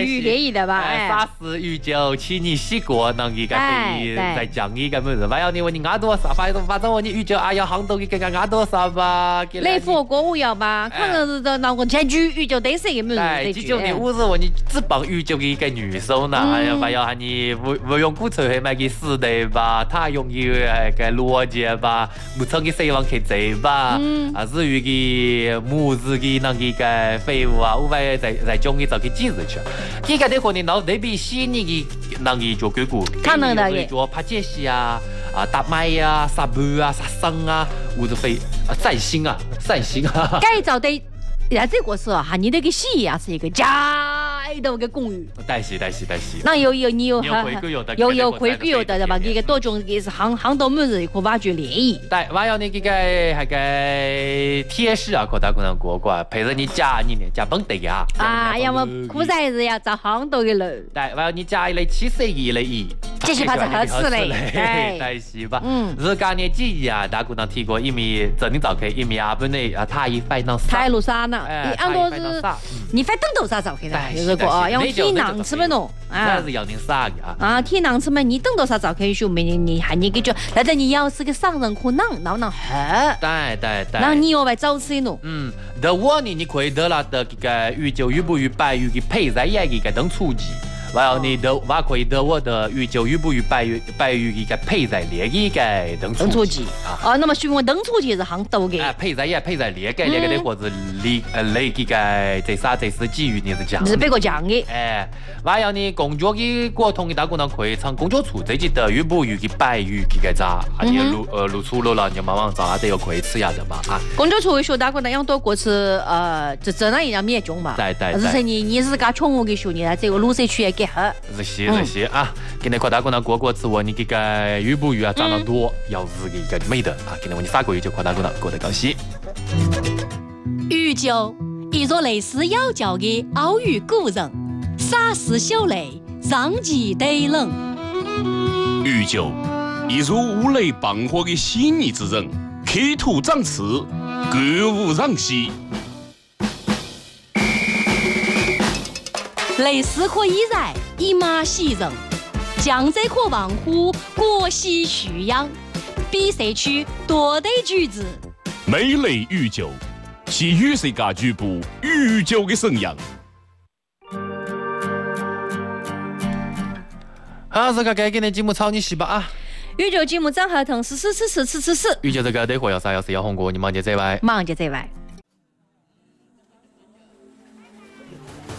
语联谊的吧？ 啥是御酒，请你洗过，能一个可以再讲一个么子？还要你问你按多少？反正问你御酒，哎呀，杭州给按多少吧？ 来佛国务要吧？可能是的那个前句御酒得是一个么子？ 哎，这种的50问你只帮御酒的一个女生呢？哎呀，还要喊你不用鼓吹去买个死的吧？他用一个逻辑吧，不成个希望去这吧？啊，至于个母子的那个废物啊，无非在中医找去解释去。这个的话呢，那边悉尼的那个做鬼故， 可能的耶， 做帕杰西啊。大麦呀、沙布啊、沙生啊，或者非善心啊、善心啊。 改造的，在这个时候哈，你那个戏呀是一个家头的公寓。 但是。 那你有规矩有的对吧？这个多种也是杭州每日一个挖掘联谊。 对，还有你这个那个铁石啊，可大可能过过，陪着你家里面家本地呀。 啊，要么苦在是要找杭州的路。 对，还有你家一类7岁一类一。 这些怕是合适嘞， 对，是吧？日干的记忆啊，大姑娘提过一米，这你早可以一米本来啊，他一翻到太路沙呢，按多是你翻等头啥早可以的，就是个啊，用天囊吃不弄啊，是要你啥的啊？天囊吃嘛，你等头啥早可以说明你喊你给就，但是你要是个商人可能喝， 对， 那你要来找谁弄？ 的我呢，你可以得了的这个御酒御不御白御的配在一个等初级。还有你的，我可以得我的御酒御不御白御一个配在列一个等初级啊。那么询问等初级是杭州的。 配在列个的或者那个这是基于你是讲。 是别个讲的。 还有你工作的过通的大姑娘可以从工作处这级的御不御的白御这个咋，你露出了你慢慢找下这个可以吃下的嘛啊。 工作处说大姑娘养多过吃这那一样面穷嘛。 对。 而且你是个穷我给说你来这个卤水区也给。 这些啊，今天快大姑娘过次问你这个鱼不鱼啊，长得多，要是一个美的啊，今天问你3个月就快大姑娘过得高兴。 御酒，一座类似妖教的奥语古人，洒湿秀泪，让其得冷。 御酒，一座无雷傍火的细腻之人，刻土长刺，歌舞让息。 类似可以然，一马喜人；江浙可望乎国喜徐扬。比赛区多得举子， 美类御酒，是与世界局部御酒的生养。 好，这个该给你节目操你洗吧啊！ 御酒节目张合同是。 御酒这个得货要啥要是要红过，你忙就这外。